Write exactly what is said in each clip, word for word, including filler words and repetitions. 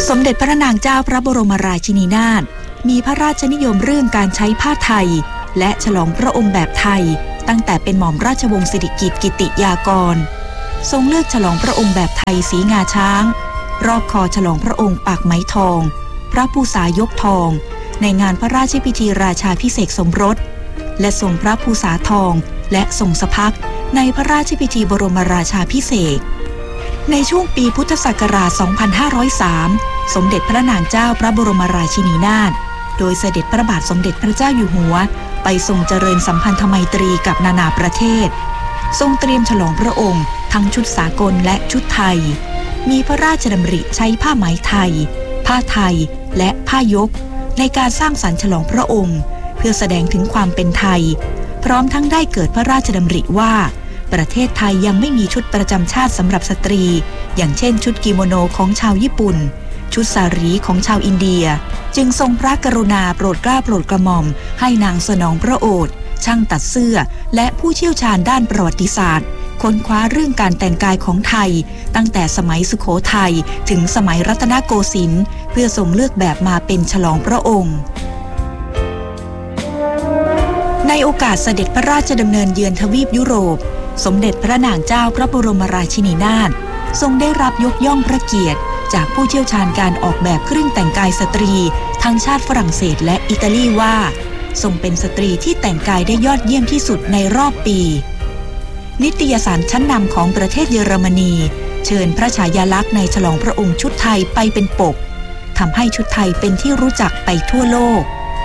สมเด็จพระนางเจ้าพระบรมราชินีนาถมีพระราชนิยมเรื่องการใช้ผ้าไทยและฉลองพระองค์แบบไทยตั้งแต่เป็นหม่อมราชวงศ์สิริกิติ์กิติยากรทรงเลือกฉลองพระองค์แบบไทยสีงาช้างรอบคอฉลองพระองค์ปากไหมทองพระภูษายกทองในงานพระราชพิธีราชาภิเษกสมรสและทรงพระภูษาทองและทรงสะพักในพระราชพิธีบรมราชาภิเษกในช่วงปีพุทธศักราช สองพันห้าร้อยสาม สมเด็จพระนางเจ้าพระบรมราชินีนาถโดยเสด็จพระบาทสมเด็จพระเจ้าอยู่หัวไปทรงเจริญสัมพันธไมตรีกับนานาประเทศทรงเตรียมฉลองพระองค์ทั้งชุดสากลและชุดไทยมีพระราชดำริใช้ผ้าไหมไทยผ้าไทยและผ้ายกในการสร้างสรรค์ฉลองพระองค์เพื่อแสดงถึงความเป็นไทยพร้อมทั้งได้เกิดพระราชดำริว่าประเทศไทยยังไม่มีชุดประจำชาติสำหรับสตรีอย่างเช่นชุดกิโมโนของชาวญี่ปุ่นชุดสารีของชาวอินเดียจึงทรงพระกรุณาโปรดเกล้าโปรดกระหม่อมให้นางสนองพระโอษฐ์ช่างตัดเสื้อและผู้เชี่ยวชาญด้านประวัติศาสตร์ค้นคว้าเรื่องการแต่งกายของไทยตั้งแต่สมัยสุโขทัยถึงสมัยรัตนโกสินทร์เพื่อทรงเลือกแบบมาเป็นฉลองพระองค์ในโอกาสเสด็จพระราชดำเนินเยือนทวีปยุโรปสมเด็จพระนางเจ้าพระบรมราชินีนาถทรงได้รับยกย่องพระเกียรติจากผู้เชี่ยวชาญการออกแบบเครื่องแต่งกายสตรีทั้งชาติฝรั่งเศสและอิตาลีว่าทรงเป็นสตรีที่แต่งกายได้ยอดเยี่ยมที่สุดในรอบปีนิตยสารชั้นนำของประเทศเยอรมนีเชิญพระฉายาลักษณ์ในฉลองพระองค์ชุดไทยไปเป็นปกทำให้ชุดไทยเป็นที่รู้จักไปทั่วโลก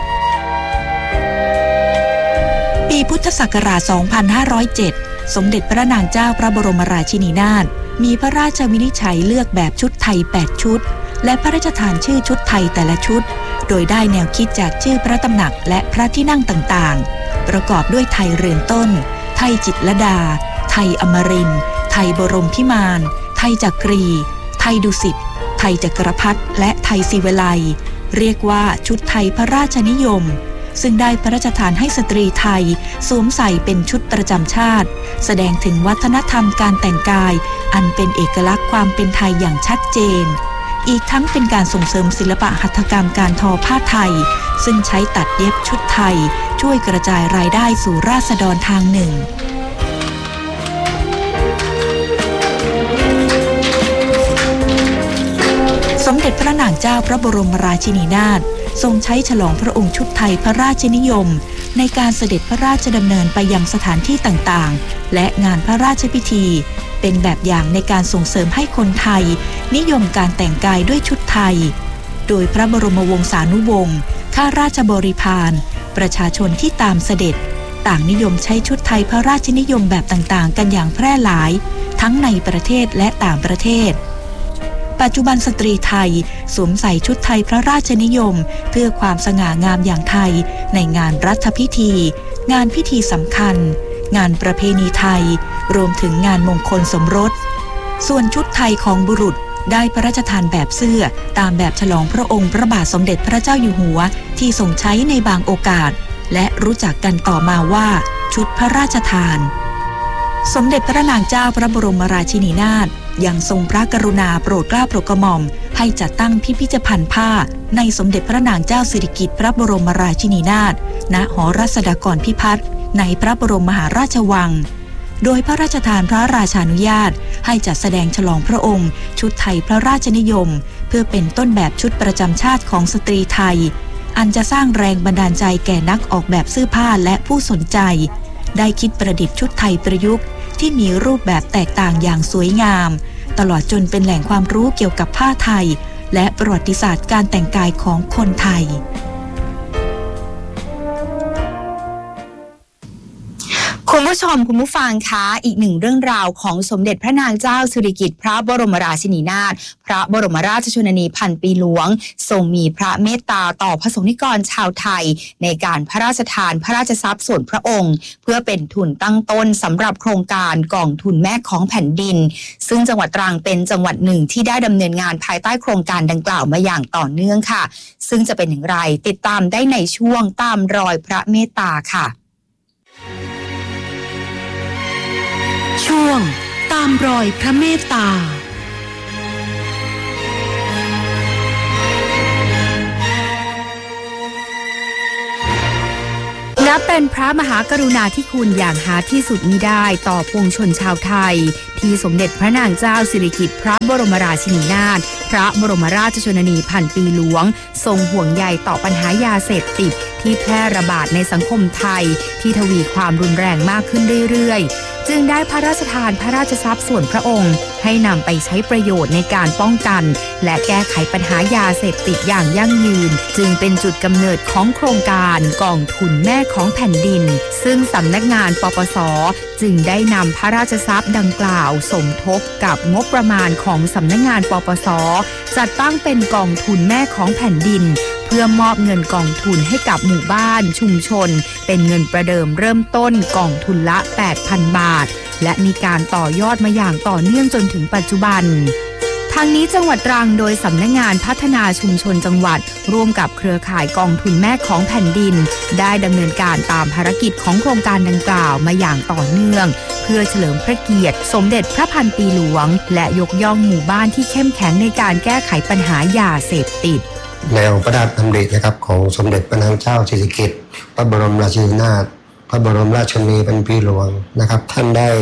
ปีพุทธศักราช สองพันห้าร้อยเจ็ด สมเด็จพระนางเจ้าพระบรมราชินีนาถมีพระราชวินิจฉัยเลือกแบบชุดไทยแปดชุดและพระราชทานชื่อชุดไทยแต่ละชุดโดยได้แนวคิดจากชื่อพระตำหนักและพระที่นั่งต่างๆประกอบด้วยไทยเรือนต้นไทยจิตรลดาไทยอมรินทร์ไทยบรมพิมานไทยจักรีไทยดุสิตไทยจักรพรรดิและไทยศิวไลยเรียกว่าชุดไทยพระราชนิยมซึ่งได้พระราชทานให้สตรีไทยสวมใส่เป็นชุดประจำชาติแสดงถึงวัฒนธรรมการแต่งกายอันเป็นเอกลักษณ์ความเป็นไทยอย่างชัดเจนอีกทั้งเป็นการส่งเสริมศิลปะหัตถกรรมการทอผ้าไทยซึ่งใช้ตัดเย็บชุดไทยช่วยกระจายรายได้สู่ราษฎรทางหนึ่งสมเด็จพระนางเจ้าพระบรมราชินีนาถทรงใช้ฉลองพระองค์ชุดไทยพระราชนิยมในการเสด็จพระราชดำเนินไปยังสถานที่ต่างๆและงานพระราชพิธีเป็นแบบอย่างในการส่งเสริมให้คนไทยนิยมการแต่งกายด้วยชุดไทยโดยพระบรมวงศานุวงศ์ข้าราชบริพารประชาชนที่ตามเสด็จต่างนิยมใช้ชุดไทยพระราชนิยมแบบต่างๆกันอย่างแพร่หลายทั้งในประเทศและต่างประเทศปัจจุบันสตรีไทยสวมใส่ชุดไทยพระราชนิยมเพื่อความสง่างามอย่างไทยในงานรัฐพิธีงานพิธีสำคัญงานประเพณีไทยรวมถึงงานมงคลสมรสส่วนชุดไทยของบุรุษได้พระราชทานแบบเสื้อตามแบบฉลองพระองค์พระบาทสมเด็จพระเจ้าอยู่หัวที่ทรงใช้ในบางโอกาสและรู้จักกันต่อมาว่าชุดพระราชทานสมเด็จพระนางเจ้าพระบรมราชินีนาถยังทรงพระกรุณาโปรดเกล้าโปรดกระหม่อมให้จัดตั้งพิพิธภัณฑ์ผ้าในสมเด็จพระนางเจ้าสิริกิติ์พระบรมราชินีนาถณหอรัศดากรพิพัฒน์ในพระบรมมหาราชวังโดยพระราชทานพระราชานุญาตให้จัดแสดงฉลองพระองค์ชุดไทยพระราชนิยมเพื่อเป็นต้นแบบชุดประจำชาติของสตรีไทยอันจะสร้างแรงบันดาลใจแก่นักออกแบบเสื้อผ้าและผู้สนใจได้คิดประดิษฐ์ชุดไทยประยุกต์ที่มีรูปแบบแตกต่างอย่างสวยงามตลอดจนเป็นแหล่งความรู้เกี่ยวกับผ้าไทยและประวัติศาสตร์การแต่งกายของคนไทยคุณผู้ชมคุณผู้ฟังคะอีกหนึ่งเรื่องราวของสมเด็จพระนางเจ้าสิริกิติ์พระบรมราชินีนาถพระบรมราชชนนีพันปีหลวงทรงมีพระเมตตาต่อพระสงฆ์นิกรชาวไทยในการพระราชทานพระราชทรัพย์ส่วนพระองค์เพื่อเป็นทุนตั้งต้นสำหรับโครงการกองทุนแม่ของแผ่นดินซึ่งจังหวัดตรังเป็นจังหวัดหนึ่งที่ได้ดำเนินงานภายใต้โครงการดังกล่าวมาอย่างต่อเนื่องค่ะซึ่งจะเป็นอย่างไรติดตามได้ในช่วงตามรอยพระเมตตาค่ะช่วงตามรอยพระเมตตา สมเด็จพระนางเจ้าสิริกิติ์พระบรมราชินีนาถนับเป็นพระมหากรุณาธิคุณอย่างหาที่สุดมิได้ต่อปวงชนชาวไทยที่สมเด็จพระนางเจ้าสิริกิติ์พระบรมราชินีนาถพระบรมราชชนนีพันปีหลวงทรงห่วงใยต่อปัญหายาเสพติดที่แพร่ระบาดในสังคมไทยที่ทวีความรุนแรงมากขึ้นเรื่อยๆจึงได้พระราชทานพระราชทรัพย์ส่วนพระองค์ให้นำไปใช้ประโยชน์ในการป้องกันและแก้ไขปัญหายาเสพติดอย่างยั่งยืนจึงเป็นจุดกำเนิดของโครงการกองทุนแม่ของแผ่นดินซึ่งสำนักงานปปส.จึงได้นำพระราชทรัพย์ดังกล่าวสมทบกับงบประมาณของสำนักงานปปส.จัดตั้งเป็นกองทุนแม่ของแผ่นดินเพื่อมอบเงินกองทุนให้กับหมู่บ้านชุมชนเป็นเงินประเดิมเริ่มต้นกองทุนละ แปดพัน บาทและมีการต่อยอดมาอย่างต่อเนื่องจนถึงปัจจุบันทางนี้จังหวัดตรังโดยสำนักงานพัฒนาชุมชนจังหวัดร่วมกับเครือข่ายกองทุนแม่ของแผ่นดินได้ดำเนินการตามภารกิจของโครงการดังกล่าวมาอย่างต่อเนื่องเพื่อเฉลิมพระเกียรติสมเด็จพระพันปีหลวงและยกย่องหมู่บ้านที่เข้มแข็งในการแก้ไขปัญหายาเสพติดแนวพระราชดำรินะครับของสมเด็จพระนางเจ้าสิริกิติ์พระบรมราชินีนาถพระบรมราชชนนีพันปีหลวงนะครับท่านได้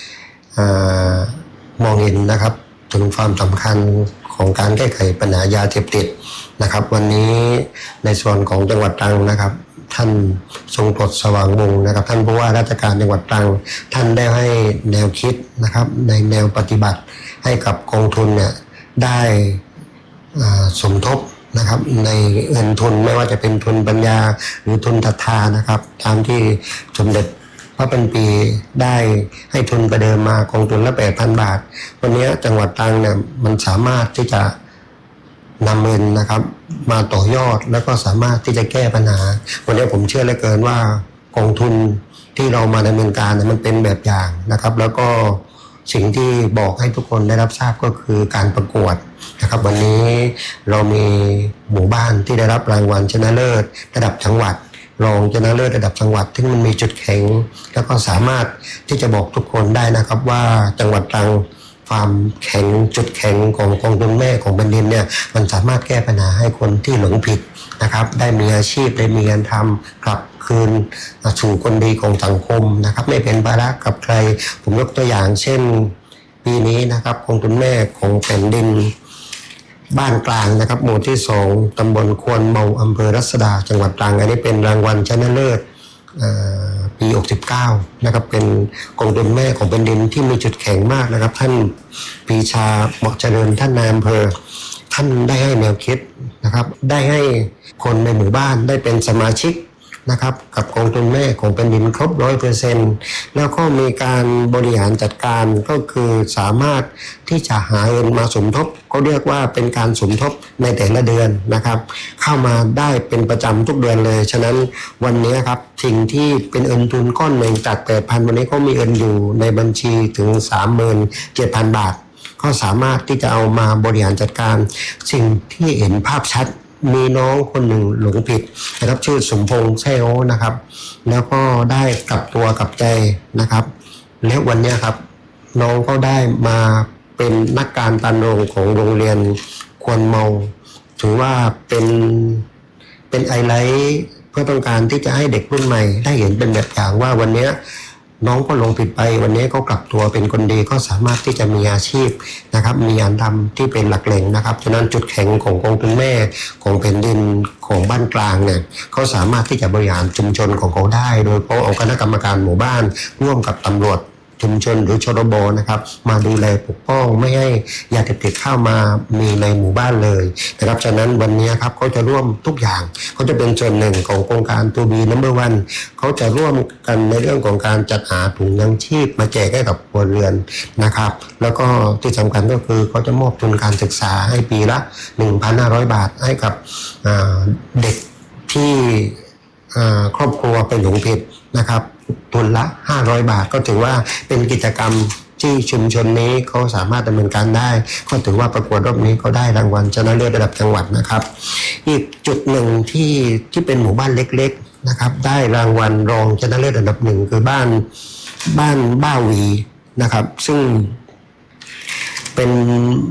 มองเห็นนะครับถึงความสำคัญของการแก้ไขปัญหายาเสพติดนะครับวันนี้ในส่วนของจังหวัดตรังนะครับท่านทรงปลดสว่างวงศ์นะครับท่านผู้ว่าราชการจังหวัดตรังท่านได้ให้แนวคิดนะครับในแนวปฏิบัติให้กับกองทุนเนี่ยได้สมทบนะครับในเงินทุนไม่ว่าจะเป็นทุนปัญญาหรือทุนศรัทธานะครับตามที่สมเด็จพระพันปีได้ให้ทุนประเดิมมากองทุนละ แปดพัน บาทวันนี้จังหวัดตรังเนี่ยมันสามารถที่จะนำเงินนะครับมาต่อยอดแล้วก็สามารถที่จะแก้ปัญหาวันนี้ผมเชื่อเหลือเกินว่ากองทุนที่เรามาดำเนินการเนี่ยมันเป็นแบบอย่างนะครับแล้วก็สิ่งที่บอกให้ทุกคนได้รับทราบก็คือการประกวดนะครับวันนี้เรามีหมู่บ้านที่ได้รับรางวัลชนะเลิศระดับจังหวัดรองชนะเลิศระดับจังหวัดที่มันมีจุดแข็งแล้วก็สามารถที่จะบอกทุกคนได้นะครับว่าจังหวัดตรังความแข็งจุดแข็งของกองทุนแม่ของแผ่นดินเนี่ยมันสามารถแก้ปัญหาให้คนที่หลงผิดนะครับได้มีอาชีพได้มีงานทำกลับคืนสู่คนดีของสังคมนะครับไม่เป็นภาระกับใครผมยกตัวอย่างเช่นปีนี้นะครับกองทุนแม่ของแผ่นดินบ้านกลางนะครับหมู่ที่สองตำบลควนเมาอำเภอรัศดาจังหวัดตรังอันนี้เป็นรางวัลชนะเลิศปีหกสิบเก้านะครับเป็นกองทุนแม่ของแผ่นดินที่มีจุดแข็งมากนะครับท่านปรีชาเหมาะเจริญท่านนายอำเภอท่านได้ให้แนวคิดนะครับได้ให้คนในหมู่บ้านได้เป็นสมาชิกนะครับกับกองทุนแม่ของแผ่นดินครบ ร้อยเปอร์เซ็นต์ แล้วก็มีการบริหารจัดการก็คือสามารถที่จะหาเงินมาสมทบก็เรียกว่าเป็นการสมทบในแต่ละเดือนนะครับเข้ามาได้เป็นประจำทุกเดือนเลยฉะนั้นวันนี้ครับสิ่งที่เป็นเงินทุนก้อนหนึ่งจาก แปดพัน วันนี้ก็มีเงินอยู่ในบัญชีถึง สามหมื่นเจ็ดพัน บาทก็สามารถที่จะเอามาบริหารจัดการสิ่งที่เห็นภาพชัดมีน้องคนหนึ่งหลงผิดนะครับชื่อสมพงษ์แซ่โอนะครับแล้วก็ได้กลับตัวกลับใจนะครับและวันนี้ครับน้องก็ได้มาเป็นนักการตามโรงของโรงเรียนควนเมาถือว่าเป็นเป็นไฮไลท์เพื่อต้องการที่จะให้เด็กรุ่นใหม่ได้เห็นเป็นแบบอย่างว่าวันนี้น้องก็ลงผิดไปวันนี้ก็กลับตัวเป็นคนดีก็สามารถที่จะมีอาชีพนะครับมีงานทำที่เป็นหลักแหล่งนะครับฉะนั้นจุดแข็งของกองทุนแม่ของแผ่นดินของบ้านกลางเนี่ยเขาสามารถที่จะบริหารชุมชนของเขาได้โดยเพราะเอาคณะกรรมการหมู่บ้านร่วมกับตำรวจชุมชนหรือชรบนะครับมาดูแลปกป้องไม่ให้ยาเสพติดเข้ามามีในหมู่บ้านเลยนะครับฉะนั้นวันนี้ครับเขาจะร่วมทุกอย่างเขาจะเป็นส่วนหนึ่งของโครงการ ทู บี นัมเบอร์ วัน เขาจะร่วมกันในเรื่องของการจัดหาถุงยังชีพมาแจกให้กับครัวเรือนนะครับแล้วก็ที่สำคัญก็คือเขาจะมอบทุนการศึกษาให้ปีละ หนึ่งพันห้าร้อย บาทให้กับเด็กที่ครอบครัวเป็นหลงผิดนะครับทุนละห้าร้อยบาทก็ถือว่าเป็นกิจกรรมที่ชุมชนนี้เขาสามารถดำเนินการได้ก็ถือว่าประกวดรอบนี้เขาได้รางวัลชนะเลิศระดับจังหวัดนะครับอีกจุดหนึ่งที่ที่เป็นหมู่บ้านเล็กๆนะครับได้รางวัลรองชนะเลิศระดับหนึ่งคือบ้านบ้านบ้าวีนะครับซึ่งเป็น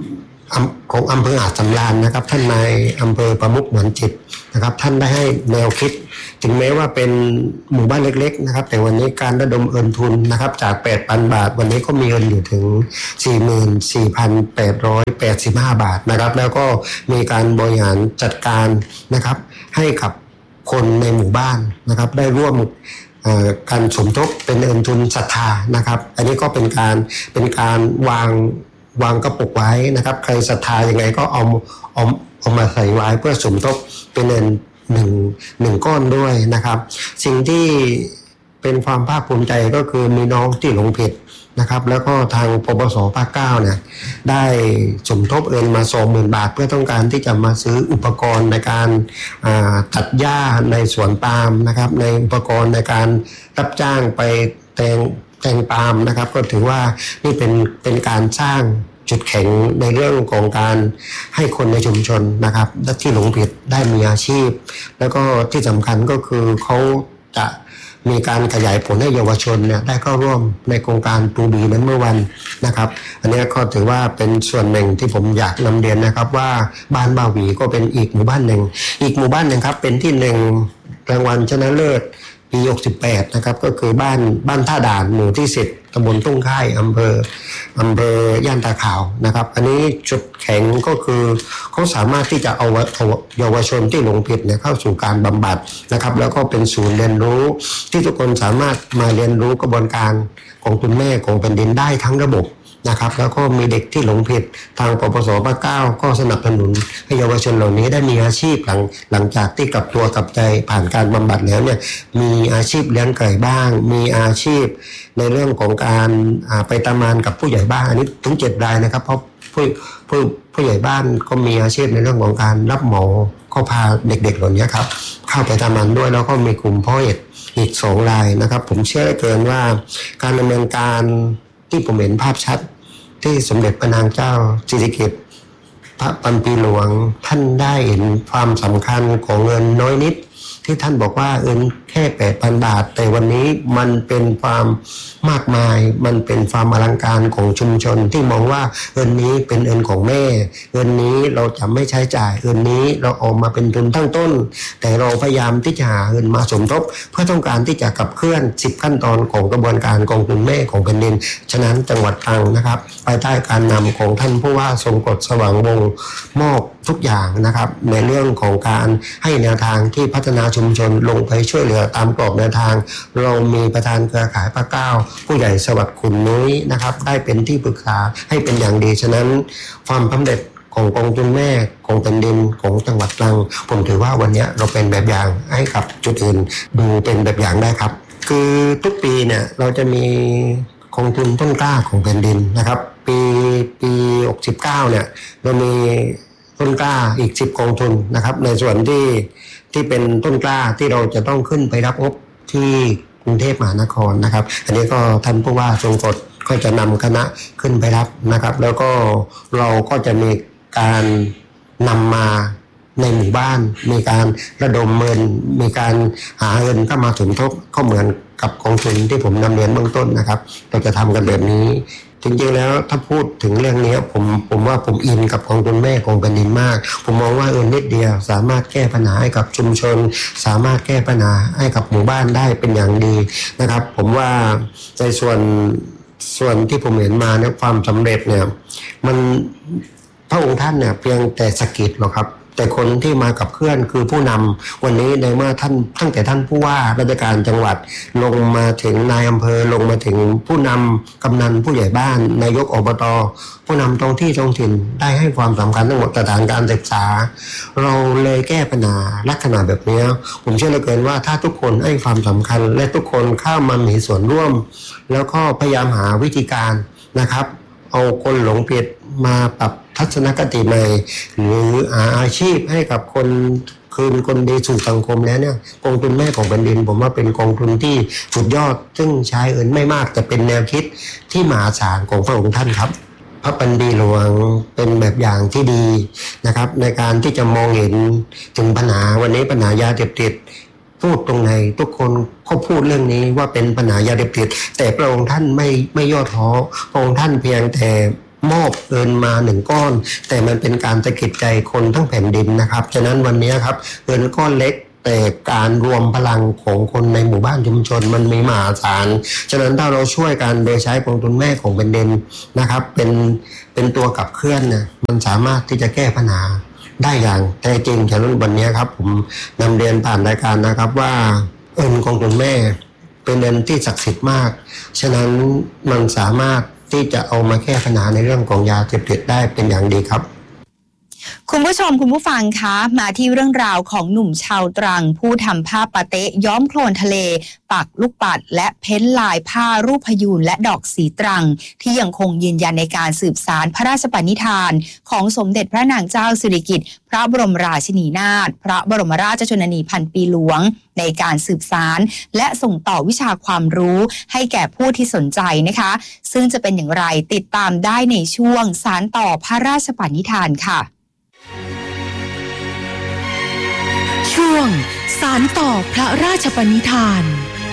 ของอำเภออาจสำราญนะครับท่านนายอำเภอประมุขเหมือนจิตนะครับท่านได้ให้แนวคิดถึงแม้ว่าเป็นหมู่บ้านเล็กๆนะครับแต่วันนี้การระดมเงินทุนนะครับจาก แปดพัน บาทวันนี้ก็มีเงินอยู่ถึง สี่หมื่นสี่พันแปดร้อยแปดสิบห้า บาทนะครับแล้วก็มีการบริหารจัดการนะครับให้กับคนในหมู่บ้านนะครับได้ร่วมการสมทบเป็นเงินทุนศรัทธานะครับอันนี้ก็เป็นการเป็นการวางวางกระปุกไว้นะครับใครศรัทธายังไงก็เอาเอาเอามาใส่ไว้เพื่อสมทบเป็นเงินหนึ่งหนึ่งก้อนด้วยนะครับสิ่งที่เป็นความภาคภูมิใจก็คือมีน้องที่หลงผิดนะครับแล้วก็ทางปปสภาคเก้าเนี่ยได้สมทบเงินมา สองหมื่น บาทเพื่อต้องการที่จะมาซื้ออุปกรณ์ในการตัดหญ้าในสวนปาล์มนะครับในอุปกรณ์ในการรับจ้างไปแต่งแต่งปาล์มนะครับก็ถือว่านี่เป็นเป็นการสร้างจุดแข็งในเรื่องของการให้คนในชุมชนนะครับที่หลงผิดได้มีอาชีพแล้วก็ที่สำคัญก็คือเขาจะมีการขยายผลให้เยาวชนเนี่ยได้เข้าร่วมในโครงการตูบีนั้นเมื่อวันนะครับอันนี้ก็ถือว่าเป็นส่วนหนึ่งที่ผมอยากนำเรียนนะครับว่าบ้านบ่าหวีก็เป็นอีกหมู่บ้านหนึ่งอีกหมู่บ้านหนึ่งครับเป็นที่หนึ่งรางวัลชนะเลิศปีหกสิบแปดนะครับก็คือบ้านบ้านท่าด่านหมู่ที่สิบตำบลตุ้งค่ายอำเภออำเภอย่านตาขาวนะครับอันนี้จุดแข็งก็คือเขาสามารถที่จะเอาเยาวชนที่หลงผิดเนี่ยเข้าสู่การบำบัดนะครับแล้วก็เป็นศูนย์เรียนรู้ที่ทุกคนสามารถมาเรียนรู้กระบวนการของคุณแม่ของแผ่นดินได้ทั้งระบบนะครับแล้วก็มีเด็กที่หลงผิดทางปปสภาคเก้าก็สนับสนุนให้เยาวชนเหล่านี้ได้มีอาชีพหลังหลังจากที่กลับตัวกลับใจผ่านการบำบัดแล้วเนี่ยมีอาชีพเลี้ยงไก่บ้างมีอาชีพในเรื่องของการไปทำงานกับผู้ใหญ่บ้านอันนี้ถึงเจ็ดรายนะครับเพราะผู้ผู้ผู้ใหญ่บ้านก็มีอาชีพในเรื่องของการรับเหมาก็พาเด็กๆเหล่านี้ครับเข้าไปทำงานด้วยแล้วก็มีกลุ่มพ่อเอกอีกสองรายนะครับผมเชื่อเกินว่าการดำเนินการที่ผมเห็นภาพชัดที่สมเด็จพระนางเจ้าสิริกิติ์พระปันปีหลวงท่านได้เห็นความสำคัญของเงินน้อยนิดที่ท่านบอกว่าเงินแค่ แปดพัน บาทแต่วันนี้มันเป็นความมากมายมันเป็นความอลังการของชุมชนที่มองว่าเงินนี้เป็นเงินของแม่เงินนี้เราจะไม่ใช้จ่ายเงินนี้เราออกมาเป็นทุนตั้งต้นแต่เราพยายามที่จะหาเงินมาสมทบเพื่อต้องการที่จะขับเคลื่อนสิบขั้นตอนของกระบวนการกองทุนแม่ของแผ่นดินฉะนั้นจังหวัดตรังนะครับภายใต้การนำของท่านผู้ว่าทรงกฎสว่างวงศ์มอบทุกอย่างนะครับในเรื่องของการให้แนวทางที่พัฒนาชุมชนลงไปช่วยเหลือตามกรอบแนวทางเรามีประธานเครือข่ายภาคเก้าผู้ใหญ่สวัสดิ์ขุนนุ้ยนะครับได้เป็นที่ปรึกษาให้เป็นอย่างดีฉะนั้นความสำเร็จของกองทุนแม่ของแผ่นดินของจังหวัดตรังผมถือว่าวันนี้เราเป็นแบบอย่างให้กับจุดอื่นดูเป็นแบบอย่างได้ครับคือทุกปีเนี่ยเราจะมีกองทุนต้นกล้าของแผ่นดินนะครับปีปีหกสิบเก้าเนี่ยเรามีต้นกล้าอีกสิบกองทุนนะครับในส่วนที่ที่เป็นต้นกล้าที่เราจะต้องขึ้นไปรับงบที่กรุงเทพมหานครนะครับอันนี้ก็ท่านผู้ว่าทรงกฎก็จะนำคณะขึ้นไปรับนะครับแล้วก็เราก็จะมีการนำมาในหมู่บ้านมีการระดมเงินมีการหาเงินเข้ามาสมทบก็เหมือนกับกองทุนที่ผมนำเรียนเบื้องต้นนะครับเราจะทำกันแบบนี้จริงๆแล้วถ้าพูดถึงเรื่องนี้ผมผมว่าผมอินกับกองทุนแม่ของแผ่นดินมากผมมองว่าเอินนิดเดียวสามารถแก้ปัญหาให้กับชุมชนสามารถแก้ปัญหาให้กับหมู่บ้านได้เป็นอย่างดีนะครับผมว่าในส่วนส่วนที่ผมเห็นมาเนี่ยความสำเร็จเนี่ยมันพระองค์ท่านเนี่ยเพียงแต่สะกิดหรอกครับแต่คนที่มากับเคลื่อนคือผู้นำวันนี้ในเมื่อท่านตั้งแต่ท่านผู้ว่าราชการจังหวัดลงมาถึงนายอำเภอลงมาถึงผู้นำกำนันผู้ใหญ่บ้านนายกอบต.ผู้นำท้องที่ท้องถิ่นได้ให้ความสำคัญทั้งหมดสถานการศึกษาเราเลยแก้ปัญหาลักษณะแบบนี้ผมเชื่อเหลือเกินว่าถ้าทุกคนให้ความสำคัญและทุกคนเข้ามามีส่วนร่วมแล้วก็พยายามหาวิธีการนะครับเอาคนหลงผิดมาปรับทัศนคติใหม่หรือหาอาชีพให้กับคนคืนคนดีสู่สังคมแล้วเนี่ยกองทุนแม่ของแผ่นดินผมว่าเป็นกองทุนที่สุดยอดซึ่งใช้เงินไม่มากแต่เป็นแนวคิดที่มหาศาลของพระองค์ท่านครับพระปันปีหลวงเป็นแบบอย่างที่ดีนะครับในการที่จะมองเห็นถึงปัญหาวันนี้ปัญหายาเสพติดพูดตรงไหนทุกคนเขาพูดเรื่องนี้ว่าเป็นปัญหายาเสพติดแต่พระองค์ท่านไม่ไม่ย่อท้อพระองค์ท่านเพียงแต่มอบเงินมาหนึ่งก้อนแต่มันเป็นการสะกิดใจคนทั้งแผ่นดินนะครับฉะนั้นวันนี้ครับเงินก้อนเล็กแต่การรวมพลังของคนในหมู่บ้านชุมชนมันมีมหาศาลฉะนั้นถ้าเราช่วยกันโดยใช้กองทุนแม่ของแผ่นดินนะครับเป็นเป็นตัวขับเคลื่อนเนี่ยมันสามารถที่จะแก้ปัญหาได้อย่างแท้จริงฉะนั้นวันนี้ครับผมนำเรียนผ่านรายการนะครับว่าเงินกองทุนแม่เป็นเงินที่ศักดิ์สิทธิ์มากฉะนั้นมันสามารถที่จะเอามาแก้ปัญหาในเรื่องของยาเสพติดได้เป็นอย่างดีครับคุณผู้ชมคุณผู้ฟังคะมาที่เรื่องราวของหนุ่มชาวตรังผู้ทำผ้าปาเต๊ะย้อมโคลนทะเลปักลูกปัดและเพ้นลายผ้ารูปพยูนและดอกสีตรังที่ยังคงยืนยันในการสืบสานพระราชปณิธานของสมเด็จพระนางเจ้าสิริกิติ์พระบรมราชินีนาถพระบรมราชชนนีพันปีหลวงในการสืบสานและส่งต่อวิชาความรู้ให้แก่ผู้ที่สนใจนะคะซึ่งจะเป็นอย่างไรติดตามได้ในช่วงสานต่อพระราชปณิธานค่ะช่วงสานต่อพระราชปณิธาน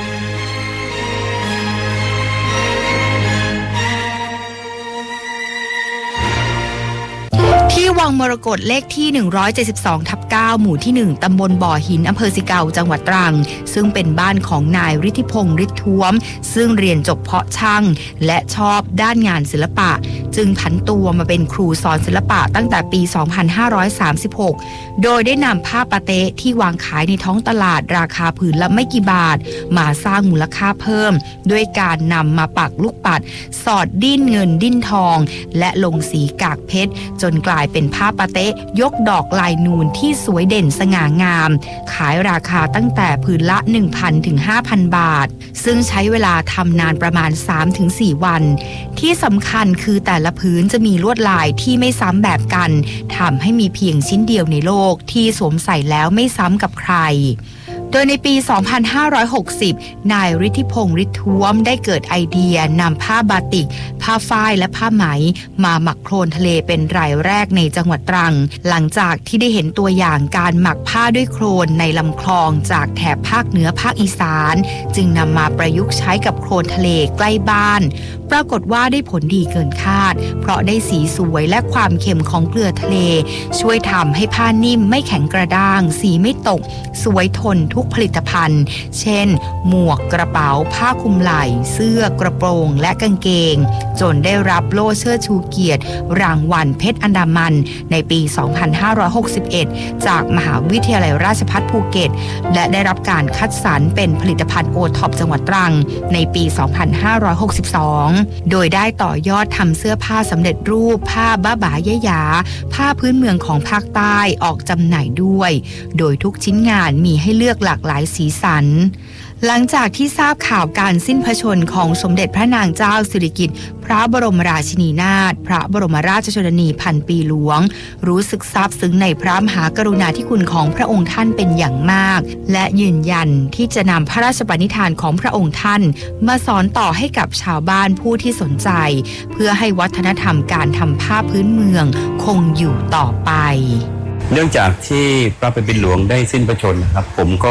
ที่วังมรกตเลขที่หนึ่งร้อยเจ็ดสิบสองทับเก้าหมู่ที่หนึ่งตำบลบ่อหินอำเภอสิเกาจังหวัดตรังซึ่งเป็นบ้านของนายฤทธิพงษ์ฤทธิ์ท้วมซึ่งเรียนจบเพาะช่างและชอบด้านงานศิลปะจึงผันตัวมาเป็นครูสอนศิลปะตั้งแต่ปีสองพันห้าร้อยสามสิบหกโดยได้นำผ้าปาเต๊ะที่วางขายในท้องตลาดราคาผืนละไม่กี่บาทมาสร้างมูลค่าเพิ่มด้วยการนำมาปักลูกปัดสอดดิ้นเงินดิ้นทองและลงสีกากเพชรจนกลายเป็นผ้าปาเต๊ะยกดอกลายนูนที่สวยเด่นสง่างามขายราคาตั้งแต่ผืนละ หนึ่งพัน ถึง ห้าพัน บาทซึ่งใช้เวลาทำนานประมาณ สามถึงสี่ วันที่สำคัญคือแต่ละผืนจะมีลวดลายที่ไม่ซ้ำแบบกันทำให้มีเพียงชิ้นเดียวในโลกที่สวมใส่แล้วไม่ซ้ำกับใครโดยในปี สองพันห้าร้อยหกสิบ นายฤทธิพงษ์ฤทธิ์ท้วมได้เกิดไอเดียนำผ้าบาติกผ้าฝ้ายและผ้าไหมมาหมักโคลนทะเลเป็นรายแรกในจังหวัดตรังหลังจากที่ได้เห็นตัวอย่างการหมักผ้าด้วยโคลนในลำคลองจากแถบภาคเหนือภาคอีสานจึงนำมาประยุกต์ใช้กับโคลนทะเลใกล้บ้านปรากฏว่าได้ผลดีเกินคาดเพราะได้สีสวยและความเค็มของเกลือทะเลช่วยทำให้ผ้านิ่มไม่แข็งกระด้างสีไม่ตกสวยทนทุกผลิตภัณฑ์เช่นหมวกกระเป๋าผ้าคลุมไหล่เสื้อกระโปรงและกางเกงจนได้รับโล่เชิดชูเกียรติรางวัลเพชรอันดามันในปี สองพันห้าร้อยหกสิบเอ็ด จากมหาวิทยาลัยราชภัฏภูเก็ตและได้รับการคัดสรรเป็นผลิตภัณฑ์โอท็อปจังหวัดตรังในปี สองพันห้าร้อยหกสิบสอง โดยได้ต่อยอดทำเสื้อผ้าสำเร็จรูปผ้าบ้าบ่ายะยาผ้าพื้นเมืองของภาคใต้ออกจำหน่ายด้วยโดยทุกชิ้นงานมีให้เลือกหลากหลายสีสันหลังจากที่ทราบข่าวการสิ้นพระชนม์ของสมเด็จพระนางเจ้าสิริกิติ์พระบรมราชินีนาถพระบรมราชชนนีพันปีหลวงรู้สึกซาบซึ้งในพระมหากรุณาธิคุณของพระองค์ท่านเป็นอย่างมากและยืนยันที่จะนำพระราชปณิธานของพระองค์ท่านมาสอนต่อให้กับชาวบ้านผู้ที่สนใจเพื่อให้วัฒนธรรมการทำผ้าพื้นเมืองคงอยู่ต่อไปเนื่องจากที่พระพันปีหลวงได้สิ้นพระชนม์นะครับผมก็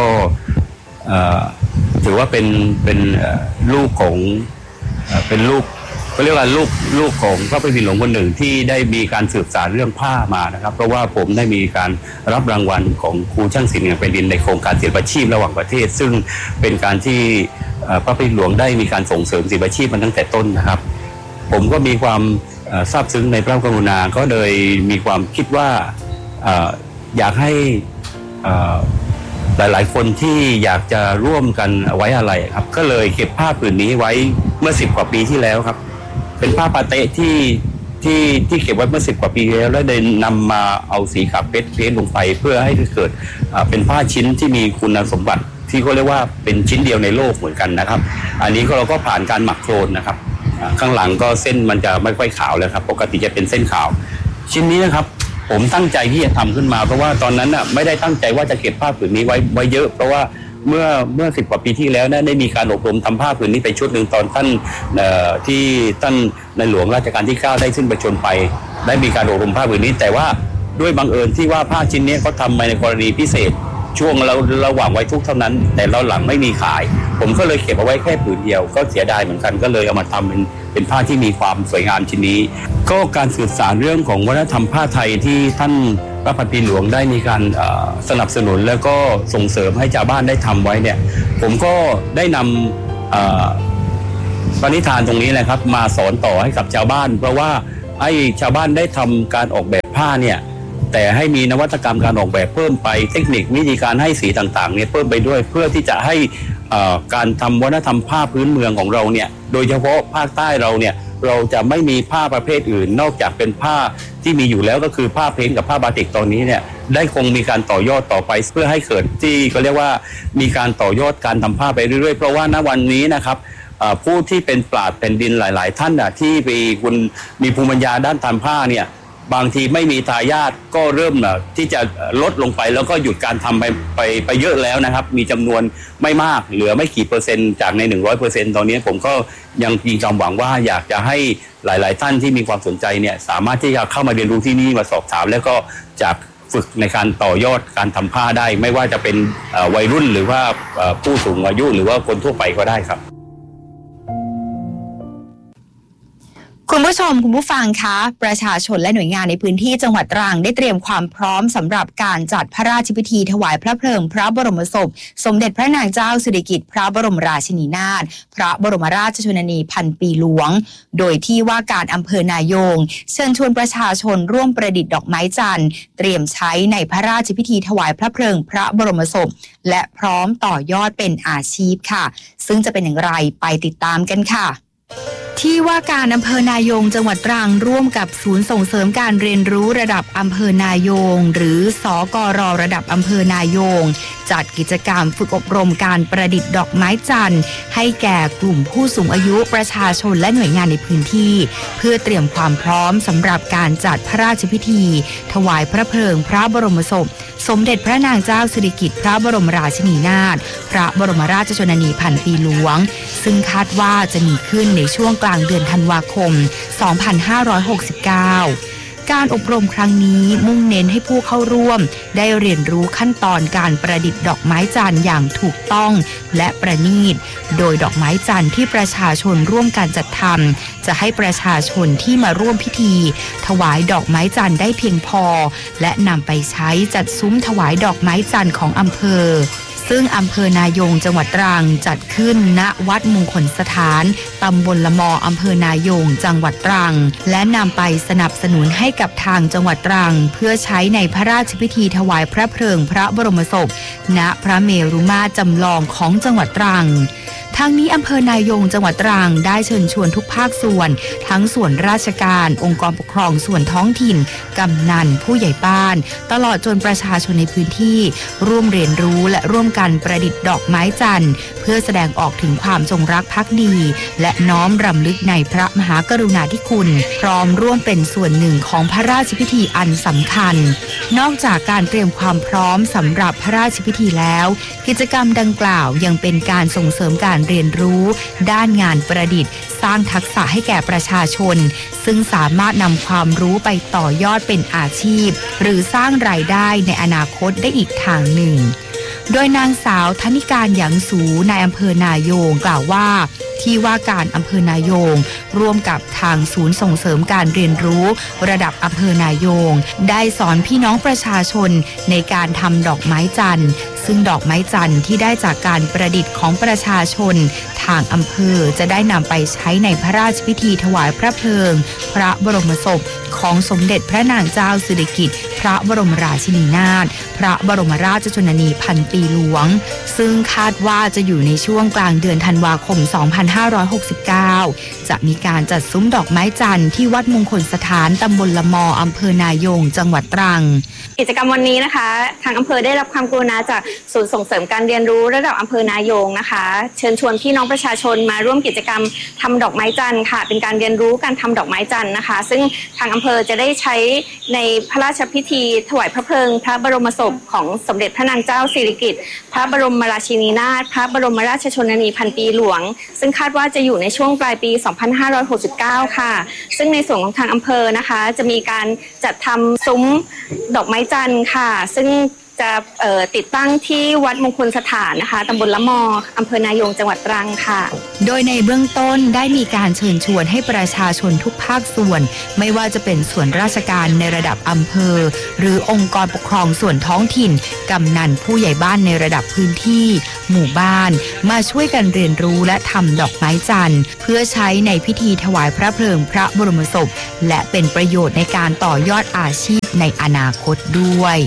ถือว่าเป็นเป็นลูกของเป็นลูกก็เรียกว่าลูกลูกของพระพันปีหลวงคนหนึ่งที่ได้มีการสืบสานเรื่องผ้ามานะครับเพราะว่าผมได้มีการรับรางวัลของครูช่างศิลป์แห่งแผ่นดินในโครงการศิลปาชีพระหว่างประเทศซึ่งเป็นการที่พระพันปีหลวงได้มีการส่งเสริมศิลปาชีพมาตั้งแต่ต้นนะครับผมก็มีความซาบซึ้งในพระกรุณาก็เลยมีความคิดว่าอยากให้หลายๆคนที่อยากจะร่วมกันไว้อะไรครับก็เลยเก็บผ้าผืนนี้ไว้เมื่อสิบกว่าปีที่แล้วครับเป็นผ้าปาเต๊ะที่ที่ที่เก็บไว้เมื่อสิบกว่าปีแล้วแล้วได้นำมาเอาสีขาวเพชรเพชรลงไปเพื่อให้เกิดเป็นผ้าชิ้นที่มีคุณสมบัติที่เขาเรียกว่าเป็นชิ้นเดียวในโลกเหมือนกันนะครับอันนี้ก็เราก็ผ่านการหมักโคลนนะครับข้างหลังก็เส้นมันจะไม่ค่อยขาวแล้วครับปกติจะเป็นเส้นขาวชิ้นนี้นะครับผมตั้งใจที่จะทำขึ้นมาเพราะว่าตอนนั้นน่ะไม่ได้ตั้งใจว่าจะเก็บผ้าผืนนี้ไว้ไว้เยอะเพราะว่าเมื่อเมื่อสิบกว่าปีที่แล้วนะได้มีการอบรมทำผ้าผืนนี้ไปชุดหนึ่งตอนท่านที่ท่านในหลวงรัชกาลที่เก้าได้สิ้นพระชนม์ไปได้มีการอบรมผ้าผืนนี้แต่ว่าด้วยบังเอิญที่ว่าผ้าชิ้นนี้เขาทำมาในกรณีพิเศษช่วงเราระหว่างไว้ทุกเท่านั้นแต่เราหลังไม่มีขายผมก็เลยเก็บเอาไว้แค่ผืนเดียวก็เสียดายเหมือนกันก็เลยเอามาทำเป็นเป็นผ้าที่มีความสวยงามชิ้นนี้ก็การสื่อสารเรื่องของวัฒนธรรมผ้าไทยที่ท่านพระพันปีหลวงได้มีการสนับสนุนแล้วก็ส่งเสริมให้ชาวบ้านได้ทำไว้เนี่ยผมก็ได้นำปณิธานตรงนี้แหละครับมาสอนต่อให้กับชาวบ้านเพราะว่าให้ชาวบ้านได้ทำการออกแบบผ้าเนี่ยแต่ให้มีนวัตกรรมการออกแบบเพิ่มไปเทคนิควิธีการให้สีต่างๆเนี่ยเพิ่มไปด้วยเพื่อที่จะให้การทำวัฒนธรรมผ้าพื้นเมืองของเราเนี่ยโดยเฉพาะภาคใต้เราเนี่ยเราจะไม่มีผ้าประเภทอื่นนอกจากเป็นผ้าที่มีอยู่แล้วก็คือผ้าเพ้นท์กับผ้าบาติกตอนนี้เนี่ยได้คงมีการต่อยอดต่อไปเพื่อให้เกิดที่เขาเรียกว่ามีการต่อยอดการทำผ้าไปเรื่อยๆเพราะว่าณวันนี้นะครับผู้ที่เป็นปราชญ์แผ่นดินหลายๆท่านนะที่มีคุณมีภูมิปัญญาด้านทำผ้าเนี่ยบางทีไม่มีทายาทก็เริ่มที่จะลดลงไปแล้วก็หยุดการทำไปไปไปเยอะแล้วนะครับมีจำนวนไม่มากเหลือไม่กี่เปอร์เซ็นต์จากใน หนึ่งร้อยเปอร์เซ็นต์ ตอนนี้ผมก็ยังมีความหวังว่าอยากจะให้หลายๆท่านที่มีความสนใจเนี่ยสามารถที่จะเข้ามาเรียนรู้ที่นี่มาสอบถามแล้วก็จากฝึกในการต่อยอดการทำผ้าได้ไม่ว่าจะเป็นวัยรุ่นหรือว่าผู้สูงอายุหรือว่าคนทั่วไปก็ได้ครับคุณผู้ชมคุณผู้ฟังคะประชาชนและหน่วยงานในพื้นที่จังหวัดตรังได้เตรียมความพร้อมสำหรับการจัดพระราชพิธีถวายพระเพลิงพระบรมศพสมเด็จพระนางเจ้าสิริกิติ์พระบรมราชินีนาถพระบรมราชชนนีพันปีหลวงโดยที่ว่าการอำเภอนายงเชิญชวนประชาชนร่วมประดิษฐ์ดอกไม้จันทร์เตรียมใช้ในพระราชพิธีถวายพระเพลิงพระบรมศพและพร้อมต่อยอดเป็นอาชีพค่ะซึ่งจะเป็นอย่างไรไปติดตามกันค่ะที่ว่าการอำเภอนายงจังหวัดตรังร่วมกับศูนย์ส่งเสริมการเรียนรู้ระดับอำเภอนายงหรือสกรระดับอำเภอนายงจัดกิจกรรมฝึกอบรมการประดิษฐ์ดอกไม้จันทร์ให้แก่กลุ่มผู้สูงอายุประชาชนและหน่วยงานในพื้นที่เพื่อเตรียมความพร้อมสำหรับการจัดพระราชพิธีถวายพระเพลิงพระบรมศพสมเด็จพระนางเจ้าสิริกิติ์พระบรมราชินีนาถพระบรมราชชนนีพันปีหลวงซึ่งคาดว่าจะมีขึ้นในช่วงกลางเดือนธันวาคม สองพันห้าร้อยหกสิบเก้า การอบรมครั้งนี้มุ่งเน้นให้ผู้เข้าร่วมได้เรียนรู้ขั้นตอนการประดิษฐ์ดอกไม้จันทร์อย่างถูกต้องและประณีตโดยดอกไม้จันทร์ที่ประชาชนร่วมกันจัดทำจะให้ประชาชนที่มาร่วมพิธีถวายดอกไม้จันทร์ได้เพียงพอและนำไปใช้จัดซุ้มถวายดอกไม้จันทร์ของอำเภอซึ่งอำเภอนายงจังหวัดตรังจัดขึ้นณวัดมงคลสถานตำบลละมออำเภอนายงจังหวัดตรังและนำไปสนับสนุนให้กับทางจังหวัดตรังเพื่อใช้ในพระราชพิธีถวายพระเพลิงพระบรมศพณพระเมรุมาตรจำลองของจังหวัดตรังทางนี้อำเภอนายงจังหวัดตรังได้เชิญชวนทุกภาคส่วนทั้งส่วนราชการองค์กรปกครองส่วนท้องถิ่นกำนันผู้ใหญ่บ้านตลอดจนประชาชนในพื้นที่ร่วมเรียนรู้และร่วมกันประดิษฐ์ดอกไม้จันทร์เพื่อแสดงออกถึงความจงรักภักดีและน้อมรำลึกในพระมหากรุณาธิคุณพร้อมร่วมเป็นส่วนหนึ่งของพระราชพิธีอันสำคัญนอกจากการเตรียมความพร้อมสำหรับพระราชพิธีแล้วกิจกรรมดังกล่าวยังเป็นการส่งเสริมการเรียนรู้ด้านงานประดิษฐ์สร้างทักษะให้แก่ประชาชนซึ่งสามารถนำความรู้ไปต่อยอดเป็นอาชีพหรือสร้างรายได้ในอนาคตได้อีกทางหนึ่งโดยนางสาวธนิการหยางสูนายอำเภอนายงกล่าวว่าที่ว่าการอำเภอนายงร่วมกับทางศูนย์ส่งเสริมการเรียนรู้ระดับอำเภอนายงได้สอนพี่น้องประชาชนในการทำดอกไม้จันทร์ซึ่งดอกไม้จันทร์ที่ได้จากการประดิษฐ์ของประชาชนทางอำเภอจะได้นำไปใช้ในพระราชพิธีถวายพระเพลิงพระบรมศพของสมเด็จพระนางเจ้าสิริกิติ์พระบรมราชินีนาถพระบรมราชชนนีพันปีหลวงซึ่งคาดว่าจะอยู่ในช่วงกลางเดือนธันวาคม สองพันห้าร้อยหกสิบเก้า จะมีการจัดซุ้มดอกไม้จันทร์ที่วัดมงคลสถานตำบลละมออำเภอนายงจังหวัดตรังกิจกรรมวันนี้นะคะทางอำเภอได้รับความกรุณาจากศูนย์ส่งเสริมการเรียนรู้ระดับอำเภอนายงนะคะเชิญชวนพี่น้องประชาชนมาร่วมกิจกรรมทำดอกไม้จันทร์ค่ะเป็นการเรียนรู้การทำดอกไม้จันทร์นะคะซึ่งทางอำเภอจะได้ใช้ในพระราชพิธีถวายพระเพลิงพระบรมศพของสมเด็จพระนางเจ้าสิริกิติ์พระบรมราชินีนาถพระบรมราชชนนีพันปีหลวงซึ่งคาดว่าจะอยู่ในช่วงปลายปี สองพันห้าร้อยหกสิบเก้า ค่ะซึ่งในส่วนของทางอำเภอนะคะจะมีการจัดทำซุ้มดอกไม้จันทร์ค่ะซึ่งจะเอ่อติดตั้งที่วัดมงคลสถานนะคะตำบลละมออำเภอนายงจังหวัดตรังค่ะโดยในเบื้องต้นได้มีการเชิญชวนให้ประชาชนทุกภาคส่วนไม่ว่าจะเป็นส่วนราชการในระดับอำเภอหรือองค์กรปกครองส่วนท้องถิ่นกำนันผู้ใหญ่บ้านในระดับพื้นที่หมู่บ้านมาช่วยกันเรียนรู้และทำดอกไม้จันทร์เพื่อใช้ในพิธีถวายพระเพลิงพระบรมศพและเป็นประโยชน์ในการต่อยอดอาชีพในอนาคตด้วย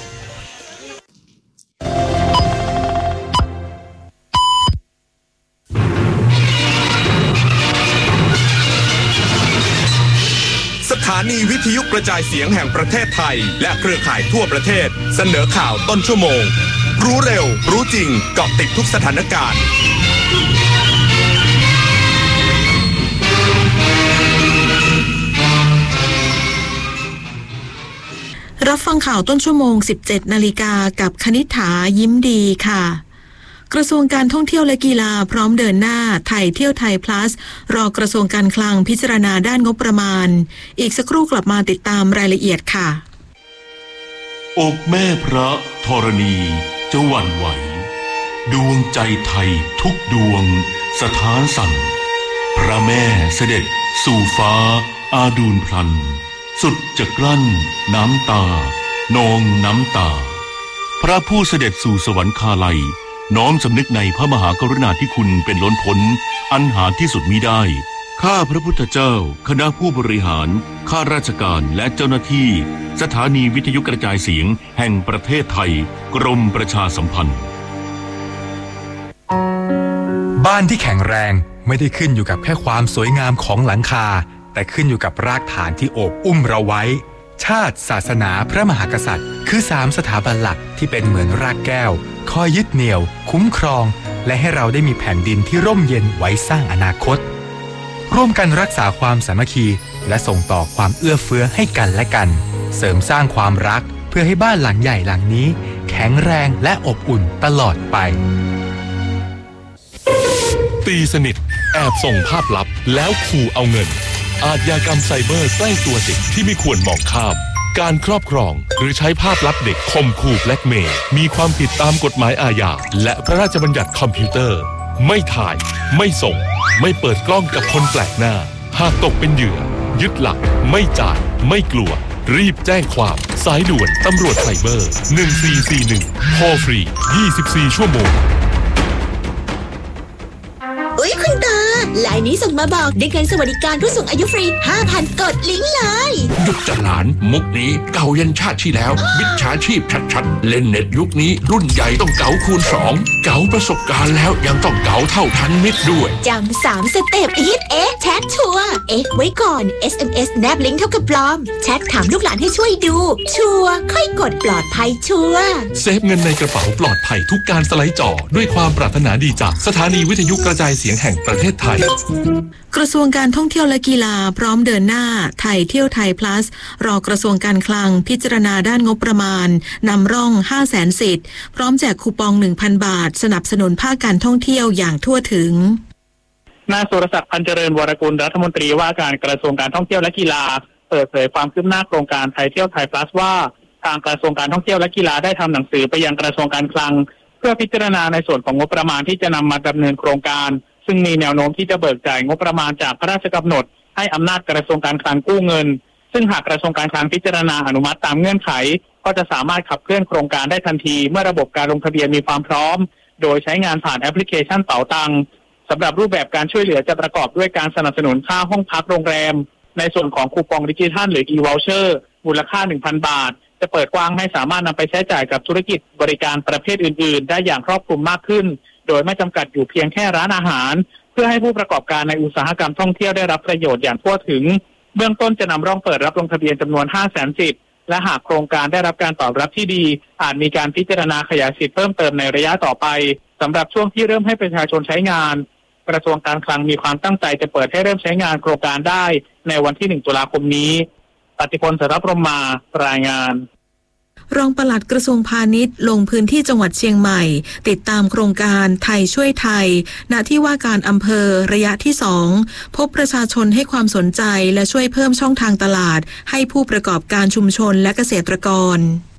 สถานีวิทยุกระจายเสียงแห่งประเทศไทยและเครือข่ายทั่วประเทศเสนอข่าวต้นชั่วโมงรู้เร็วรู้จริงเกาะติดทุกสถานการณ์รับฟังข่าวต้นชั่วโมง สิบเจ็ดนาฬิกากับคณิษฐายิ้มดีค่ะกระทรวงการท่องเที่ยวและกีฬาพร้อมเดินหน้าไทยเที่ยวไทย plus รอกระทรวงการคลังพิจารณาด้านงบประมาณอีกสักครู่กลับมาติดตามรายละเอียดค่ะอกแม่พระธรณีจะหวั่นไหวดวงใจไทยทุกดวงสถานสั่นพระแม่เสด็จสู่ฟ้าอาดูลพลันสุดจะกลั้นน้ำตานองน้ำตาพระผู้เสด็จสู่สวรรคาลัยน้อมสำนึกในพระมหากรุณาธิคุณเป็นล้นพ้นอันหาที่สุดมิได้ข้าพระพุทธเจ้าคณะผู้บริหารข้าราชการและเจ้าหน้าที่สถานีวิทยุกระจายเสียงแห่งประเทศไทยกรมประชาสัมพันธ์บ้านที่แข็งแรงไม่ได้ขึ้นอยู่กับแค่ความสวยงามของหลังคาแต่ขึ้นอยู่กับรากฐานที่โอบอุ้มเราไว้ชาติศาสนาพระมหากษัตริย์คือสามสถาบันหลักที่เป็นเหมือนรากแก้วคอยยึดเหนี่ยวคุ้มครองและให้เราได้มีแผ่นดินที่ร่มเย็นไว้สร้างอนาคตร่วมกันรักษาความสามัคคีและส่งต่อความเอื้อเฟื้อให้กันและกันเสริมสร้างความรักเพื่อให้บ้านหลังใหญ่หลังนี้แข็งแรงและอบอุ่นตลอดไปตีสนิทแอบส่งภาพลับแล้วขู่เอาเงินอาชญากรรมไซเบอร์ใกล้ตัวเด็กที่ไม่ควรมองข้ามการครอบครองหรือใช้ภาพลับเด็กข่มขู่แบล็กเมย์มีความผิดตามกฎหมายอาญาและพระราชบัญญัติคอมพิวเตอร์ไม่ถ่ายไม่ส่งไม่เปิดกล้องกับคนแปลกหน้าหากตกเป็นเหยื่อยึดหลักไม่จ่ายไม่กลัวรีบแจ้งความสายด่วนตำรวจไซเบอร์หนึ่งสี่สี่หนึ่งโทรฟรียี่สิบสี่ชั่วโมงอุ๊ยคุณตาไลน์นี้ส่งมาบอกได้เงินสวัสดิการผู้สูงอายุฟรี ห้าพัน กดลิงก์เลยหยุดจะหลานมุกนี้เก่ายันชาติที่แล้วมิจฉาชีพชัดๆเล่นเน็ตยุคนี้รุ่นใหญ่ต้องเก๋าคูณสองเก๋าประสบการณ์แล้วยังต้องเก๋าเท่าทันมิตรด้วยจำสามสเต็ปอีทเอ๊ะแชทชัวร์เอ๊ะไว้ก่อน เอส เอ็ม เอส แนบลิงก์เท่ากับปลอมแชทถามลูกหลานให้ช่วยดูชัวร์ค่อยกดปลอดภัยชัวร์เซฟเงินในกระเป๋าปลอดภัยทุกการสไลด์จอด้วยความปรารถนาดีจากสถานีวิทยุกระจายเสียงแห่งประเทศไทยกระทรวงการท่องเที่ยวและกีฬาพร้อมเดินหน้าไทยเที่ยวไทย plus รอกระทรวงการคลังพิจารณาด้านงบประมาณนำร่อง ห้าแสน สิทธิ์พร้อมแจกคูปอง หนึ่งพัน บาทสนับสนุนภาคการท่องเที่ยวอย่างทั่วถึงนายสุรศักดิ์พันเจริญวรกุลรัฐมนตรีว่าการกระทรวงการท่องเที่ยวและกีฬาเปิดเผยความคืบหน้าโครงการไทยเที่ยวไทย plus ว่าทางกระทรวงการท่องเที่ยวและกีฬาได้ทำหนังสือไปยังกระทรวงการคลังเพื่อพิจารณาในส่วนของงบประมาณที่จะนำมาดำเนินโครงการซึ่งมีแนวโน้มที่จะเบิกจ่ายงบประมาณจากพระราชกำหนดให้อำนาจกระทรวงการคลังกู้เงินซึ่งหากกระทรวงการคลังพิจารณาอนุมัติตามเงื่อนไขก็จะสามารถขับเคลื่อนโครงการได้ทันทีเมื่อระบบการลงทะเบียนมีความพร้อมโดยใช้งานผ่านแอปพลิเคชันเป๋าตังสำหรับรูปแบบการช่วยเหลือจะประกอบด้วยการสนับสนุนค่าห้องพักโรงแรมในส่วนของคูปองดิจิทัลหรือ e-voucher มูลค่า หนึ่งพัน บาทจะเปิดกว้างให้สามารถนำไปใช้จ่ายกับธุรกิจบริการประเภทอื่นๆได้อย่างครอบคลุมมากขึ้นโดยไม่จำกัดอยู่เพียงแค่ร้านอาหารเพื่อให้ผู้ประกอบการในอุตสาหกรรมท่องเที่ยวได้รับประโยชน์อย่างทั่วถึงเบื้องต้นจะนำร่องเปิดรับลงทะเบียนจำนวน ห้าแสน สิทธิ์และหากโครงการได้รับการตอบรับที่ดีอาจมีการพิจารณาขยายสิทธิ์เพิ่มเติมในระยะต่อไปสำหรับช่วงที่เริ่มให้ประชาชนใช้งานกระทรวงการคลังมีความตั้งใจจะเปิดให้เริ่มใช้งานโครงการได้ในวันที่หนึ่งตุลาคมนี้ปฏิพล สรพรหมมารายงานรองปลัดกระทรวงพาณิชย์ลงพื้นที่จังหวัดเชียงใหม่ติดตามโครงการไทยช่วยไทยณที่ว่าการอำเภอระยะที่สองพบประชาชนให้ความสนใจและช่วยเพิ่มช่องทางตลาดให้ผู้ประกอบการชุมชนและเกษตรกร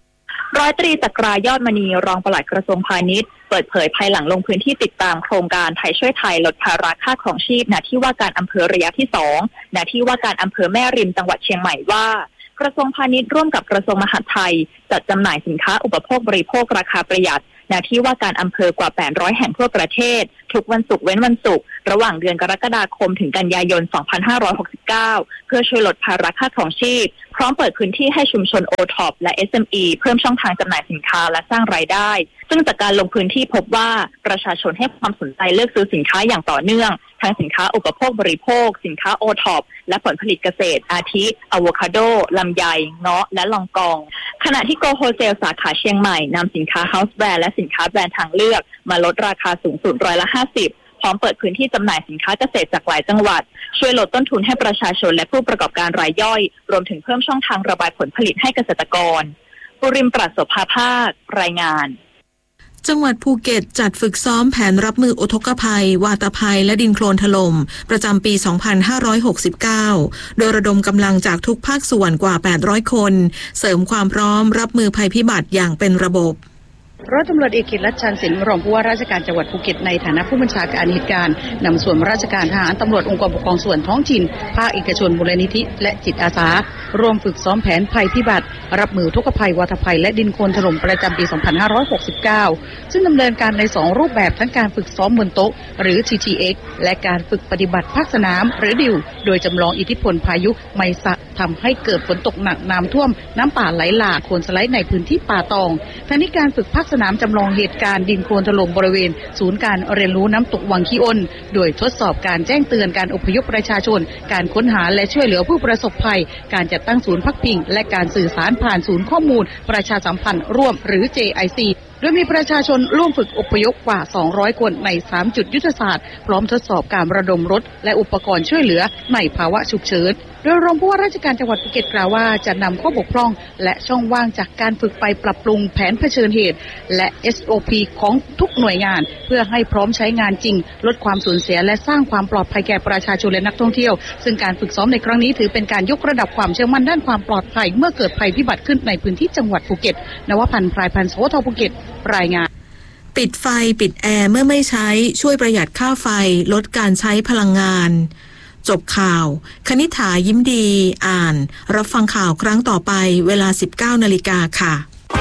ร้อยตรีจักรายอดมณีรองปลัดกระทรวงพาณิชย์เปิดเผยภายหลังลงพื้นที่ติดตามโครงการไทยช่วยไทยลดภาระค่าครองชีพณที่ว่าการอำเภอระยะที่สองณที่ว่าการอำเภอแม่ริมจังหวัดเชียงใหม่ว่ากระทรวงพาณิชย์ร่วมกับกระทรวงมหาดไทยจัดจำหน่ายสินค้าอุปโภคบริโภคราคาประหยัดณที่ว่าการอำเภอกว่าแปดร้อยแห่งทั่วประเทศทุกวันศุกร์เว้นวันศุกร์ระหว่างเดือนกรกฎาคมถึงกันยายน สองพันห้าร้อยหกสิบเก้า เพื่อช่วยลดภาระค่าครองชีพพร้อมเปิดพื้นที่ให้ชุมชน โอ ท็อป และ เอส เอ็ม อี เพิ่มช่องทางจำหน่ายสินค้าและสร้างรายได้ซึ่งจากการลงพื้นที่พบว่าประชาชนให้ความสนใจเลือกซื้อสินค้าอย่างต่อเนื่องทั้งสินค้าอุปโภคบริโภคสินค้า โอ ท็อป และผลผลิตเกษตรอาทิอะโวคาโดลำไยเงาะและลองกองขณะที่โกโฮเซลสาขาเชียงใหม่นำสินค้าเฮาส์แบรนด์และสินค้าแบรนด์ทางเลือกมาลดราคาสูงสุดร้อยละห้าสิบพร้อมเปิดพื้นที่จำหน่ายสินค้าเกษตรจากหลายจังหวัดช่วยลดต้นทุนให้ประชาชนและผู้ประกอบการรายย่อยรวมถึงเพิ่มช่องทางระบายผลผลิตให้เกษตรกรปุริมปราศภาภาครายงานจังหวัดภูเก็ตจัดฝึกซ้อมแผนรับมืออุทกภัยวาตภัยและดินโคลนถล่มประจำปี สองพันห้าร้อยหกสิบเก้า โดยระดมกำลังจากทุกภาคส่วนกว่า แปดร้อยคน เสริมความพร้อมรับมือภัยพิบัติอย่างเป็นระบบร้อยตำรวจเอกกิตติรัชชันศิลป์รองผู้ว่าราชการจังหวัดภูเก็ตในฐานะผู้บัญชาการเหตุการณ์นำส่วนราชการทหารตำรวจองค์กรปกครองส่วนท้องถิ่นภาคเอกชนมูลนิธิและจิตอาสารวมฝึกซ้อมแผนภัยพิบัติรับมือทุกภัยวาตภัยและดินโคลนถล่มประจำปี สองพันห้าร้อยหกสิบเก้า ซึ่งดำเนินการในสองรูปแบบทั้งการฝึกซ้อมบนโต๊ะหรือ ที ที เอ็กซ์ และการฝึกปฏิบัติภาคสนามหรือดิวโดยจำลองอิทธิพลพายุไมซะทำให้เกิดฝนตกหนักน้ำท่วมน้ำป่าไหลหลากโคลนสไลด์ในพื้นที่ป่าตองทั้งนี้การฝึกภาคสนามจำลองเหตุการดินโคลนถล่มบริเวณศูนย์การเรียนรู้น้ำตกวังขี้อ้นโดยทดสอบการแจ้งเตือนการอพยพประชาชนการค้นหาและช่วยเหลือผู้ประสบภัยการจัดตั้งศูนย์พักพิงและการสื่อสารผ่านศูนย์ข้อมูลประชาสัมพันธ์ร่วมหรือ เจ ไอ ซี โดยมีประชาชนร่วมฝึกอพยพกว่าสองร้อยคนในสามจุดยุทธศาสตร์พร้อมทดสอบการระดมรถและอุปกรณ์ช่วยเหลือในภาวะฉุกเฉินโดยรองผู้ว่าราชการจังหวัดภูเก็ตกล่าวว่าจะนำข้อบกพร่องและช่องว่างจากการฝึกไปปรับปรุงแผนเผชิญเหตุและ เอส โอ พี ของทุกหน่วยงานเพื่อให้พร้อมใช้งานจริงลดความสูญเสียและสร้างความปลอดภัยแก่ประชาชนและนักท่องเที่ยวซึ่งการฝึกซ้อมในครั้งนี้ถือเป็นการยกระดับความเชื่อมั่นด้านความปลอดภัยเมื่อเกิดภัยพิบัติขึ้นในพื้นที่จังหวัดภูเก็ตนวพันธ์พรายพันธ์ สวท ภูเก็ตรายงานปิดไฟปิดแอร์เมื่อไม่ใช้ช่วยประหยัดค่าไฟลดการใช้พลังงานจบข่าวคณิษฐายิ้มดีอ่านรับฟังข่าวครั้งต่อไปเวลา สิบเก้านาฬิกาค่ะ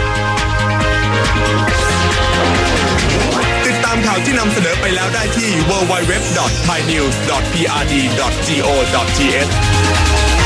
ติดตามข่าวที่นำเสนอไปแล้วได้ที่ ดับเบิลยู ดับเบิลยู ดับเบิลยู ดอท ไทยนิวส์ ดอท พี อาร์ ดี ดอท โก ดอท ที เอช